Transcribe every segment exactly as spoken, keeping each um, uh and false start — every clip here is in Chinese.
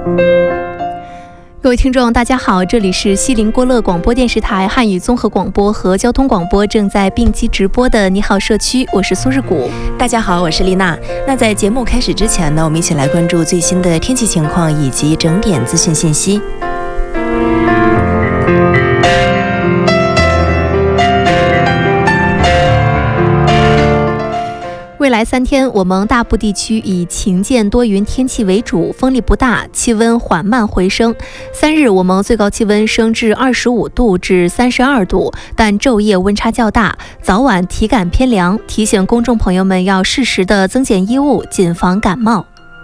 各位听众大家好，这里是西林郭勒广播电视台汉语综合广播和交通广播正在并机直播的你好社区，我是苏日谷。 大家好，我是丽娜。那在节目开始之前呢，我们一起来关注最新的天气情况以及整点资讯信息。 未来三天，我们大部地区以晴间多云天气为主，风力不大，气温缓慢回升。三日，我们最高气温升至二十五度至三十二度，但昼夜温差较大，早晚体感偏凉，提醒公众朋友们要适时的增减衣物，谨防感冒。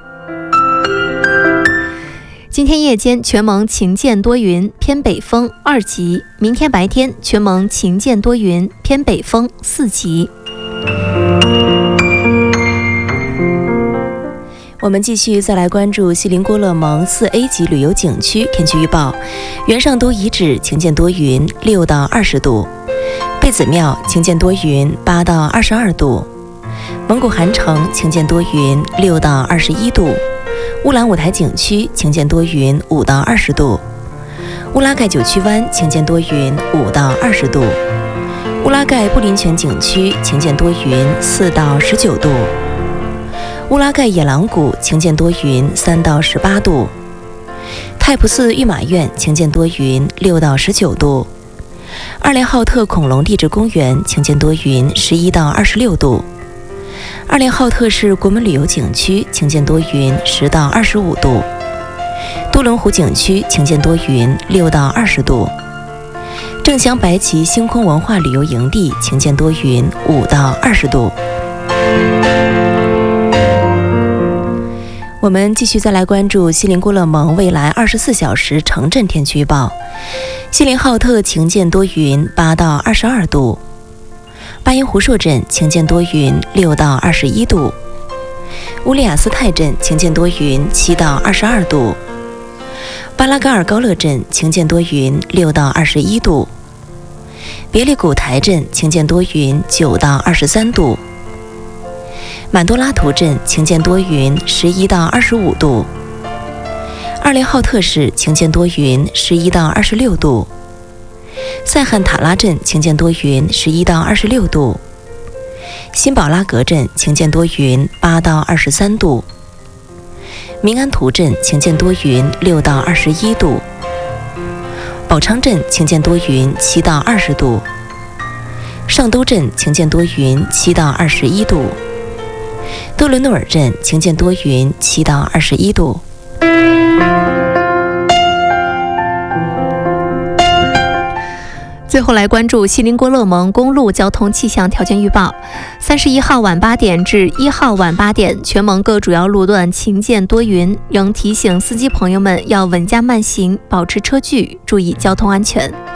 今天夜间全蒙晴间多云，偏北风二级；明天白天全蒙晴间多云，偏北风四级。 我们继续再来关注锡林郭勒盟四 A 级旅游景区天气预报。元上都遗址晴间多云，六到二十度；贝子庙晴间多云，八到二十二度；蒙古汗城晴间多云，六到二十一度；乌兰舞台景区晴间多云，五到二十度；乌拉盖九曲湾晴间多云，五到二十度；乌拉盖布林泉景区晴间多云，四到十九度；乌拉盖野狼谷晴间多云，三到十八度；太仆寺御马院晴间多云，六到十九度；二连浩特恐龙地质公园晴间多云，十一到二十六度；二连浩特市国门旅游景区晴间多云，十到二十五度；多伦湖景区晴间多云，六到二十度；正祥白旗星空文化旅游营地晴间多云，五到二十度。我们继续再来关注锡林郭勒盟未来二十四小时城镇天气预报。锡林浩特晴间多云，八到二十二度；巴音湖硕镇晴间多云，六到二十一度；乌里雅斯泰镇晴间多云，七到二十二度；巴拉嘎尔高勒镇晴间多云，六到二十一度；别利古台镇晴间多云，九到二十三度；满多拉图镇晴间多云，十一到二十五度；二连浩特市晴间多云，十一到二十六度；塞罕塔拉镇晴间多云，十一到二十六度；辛宝拉格镇晴间多云，八到二十三度；明安图镇晴间多云，六到二十一度；宝昌镇晴间多云，七到二十度；上都镇晴间多云，七到二十一度；多伦努尔镇晴间多云，七到二十一度。 最后来关注锡林郭勒盟公路交通气象条件预报。三十一号晚八点至一号晚八点，全盟各主要路段晴间多云，仍提醒司机朋友们要稳驾慢行，保持车距，注意交通安全。